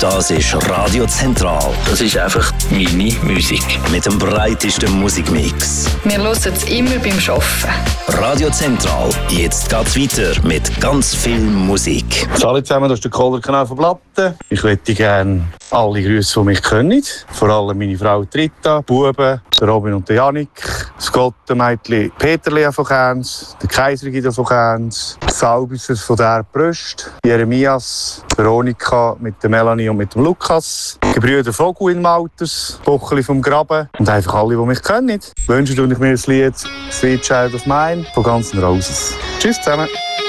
Das ist Radio Zentral. Das ist einfach meine Musik. Mit dem breitesten Musikmix. Wir hören es immer beim Arbeiten. Radio Zentral. Jetzt geht's weiter mit ganz viel Musik. Hallo zusammen, das ist der Kohler-Kanal von Platten. Ich möchte gerne alle grüßen, die mich kennen. Vor allem meine Frau Rita, Buben, der Robin und der Janik, das Gottenmädchen Peterli von Kerns, der Kaiser Guido von Kerns, die Salbisers von der Brüst, Jeremias, Veronika mit der Melanie und mit dem Lukas, die Gebrüder Vogel in Malters, Bocheli vom Graben und einfach alle, die mich kennen. Wünsche ich mir das Lied «Sweet Child of Mine» von Guns N' Roses. Tschüss zusammen.